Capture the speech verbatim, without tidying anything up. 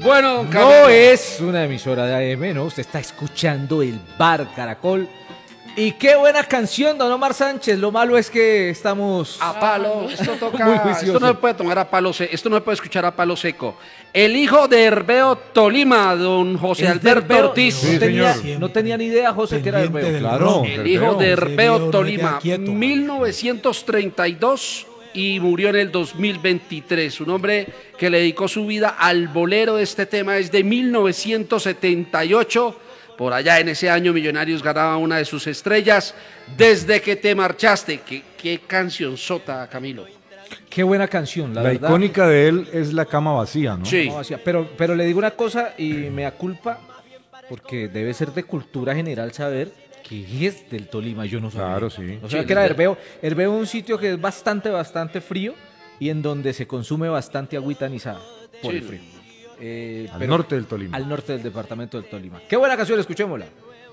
Bueno, don No Camilo. es una emisora de A M, ¿no? Usted está escuchando el Bar Caracol. Y qué buena canción, don Omar Sánchez. Lo malo es que estamos... A palo, esto toca, Muy juicioso. esto no se puede tomar a palo seco, esto no se puede escuchar a palo seco. El hijo de Herbeo Tolima, don José ¿Es de Alberto Herbeo? Ortiz. No, Sí, tenía, señor. no tenía ni idea, José, que era Pendiente Herbeo. del Claro. ron. El hijo de Ese Herbeo viejo no Tolima, queda quieto, man. mil novecientos treinta y dos y murió en el dos mil veintitrés. Un hombre que le dedicó su vida al bolero de este tema es de mil novecientos setenta y ocho. Por allá en ese año Millonarios ganaba una de sus estrellas. Desde que te marchaste. Qué, qué canción sota, Camilo. Qué buena canción, la, La verdad. icónica de él es La cama vacía, ¿no? Sí. No, así- pero, pero le digo una cosa y me da culpa, porque debe ser de cultura general saber que es del Tolima. Yo no sabía. Claro, sí. O sea, Sí, que era de- Herbeo. Herbeo es un sitio que es bastante, bastante frío y en donde se consume bastante agüita anisada por Sí. el frío. Eh, Al pero- norte del Tolima. Al norte del departamento del Tolima. Qué buena canción, escuchémosla.